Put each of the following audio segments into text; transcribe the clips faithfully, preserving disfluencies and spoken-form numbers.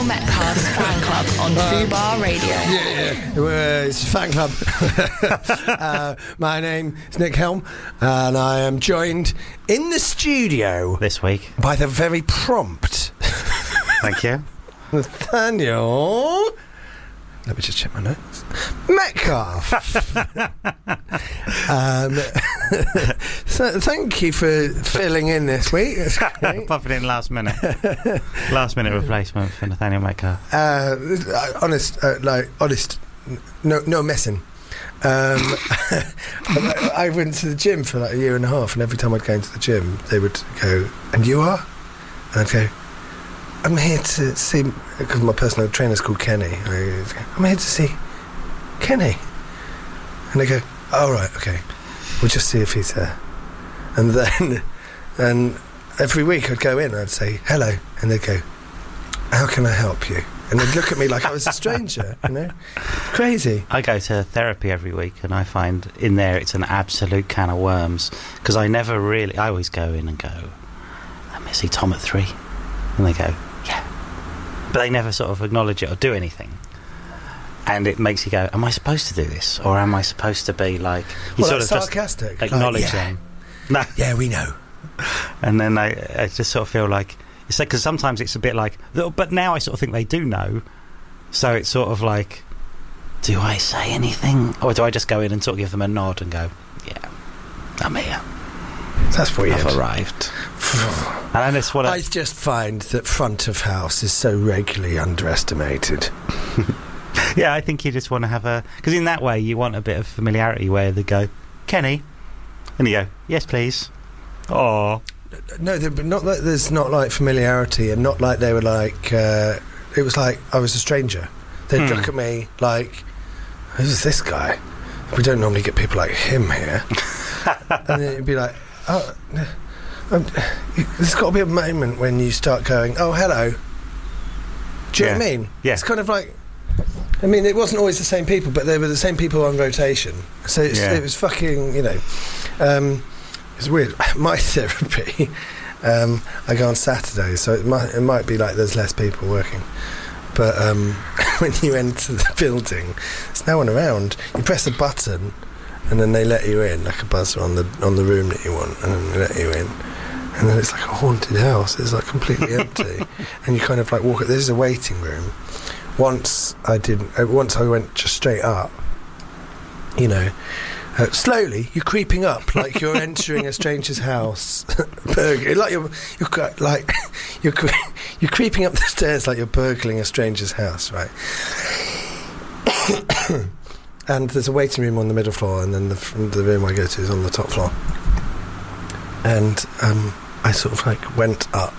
Metcalf's fan club on Fubar Radio. Yeah, yeah. Uh, it's fan club. uh, my name is Nick Helm, and I am joined in the studio this week by the very prompt. Thank you, Nathaniel. Let me just check my notes. Metcalf. um, so thank you for filling in this week. Popping in last minute, last minute replacement for Nathaniel Metcalf. Uh, honest, uh, like honest, no, no messing. Um, I, I went to the gym for like a year and a half, and every time I'd go into the gym, they would go, "And you are?" And I'd go, "I'm here to see," because my personal trainer's called Kenny. I go, "I'm here to see Kenny." And they go, "Oh, right, okay. We'll just see if he's there." And then, and every week I'd go in and I'd say, "Hello." And they'd go, "How can I help you?" And they'd look at me like I was a stranger, you know? Crazy. I go to therapy every week, and I find in there it's an absolute can of worms, because I never really, I always go in and go, "I'm going to see Tom at three." And they go, "Yeah." But they never sort of acknowledge it or do anything. And it makes you go, am I supposed to do this? Or am I supposed to be like... You well, sort that's of sarcastic. Just acknowledge like, yeah. them. No. Yeah, we know. And then I, I just sort of feel like... It's like, because sometimes it's a bit like... But now I sort of think they do know. So it's sort of like, do I say anything? Or do I just go in and sort of give them a nod and go, yeah, I'm here. That's weird. I've arrived. And that's what I, I just find that front of house is so regularly underestimated. Yeah, I think you just want to have a... Because in that way, you want a bit of familiarity where they go, "Kenny?" And you go, "Yes, please." Oh. No, but not like there's not like familiarity, and not like they were like... Uh, it was like I was a stranger. They'd hmm. look at me like, "Who's this guy? We don't normally get people like him here." And then it'd be like, "Oh... Um, there's got to be a moment when you start going, "Oh, hello." Do you yeah. know what I mean? Yeah. It's kind of like... I mean, it wasn't always the same people, but they were the same people on rotation. So it's, yeah. it was fucking, you know... Um, it's weird. My therapy, um, I go on Saturdays, so it might, it might be like there's less people working. But um, when you enter the building, there's no one around. You press a button, and then they let you in, like a buzzer on the on the room that you want, and then they let you in. And then it's like a haunted house. It's like completely empty. And you kind of like walk... There's a waiting room. Once I didn't... Uh, once I went just straight up, you know... Uh, slowly, you're creeping up like you're entering a stranger's house. Burg- like you're, you're like you're cre- you're creeping up the stairs like you're burgling a stranger's house, right? And there's a waiting room on the middle floor, and then the, the room I go to is on the top floor. And um, I sort of like went up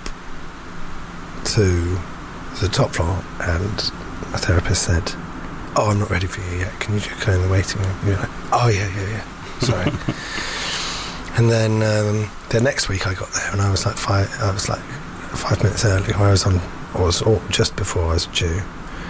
to the top floor, and my therapist said, "Oh, I'm not ready for you yet. Can you just go in the waiting room?" And you're like, "Oh, yeah, yeah, yeah. Sorry." And then um, the next week I got there, and I was like five. I was like five minutes early. I was on. I was all, just before I was due,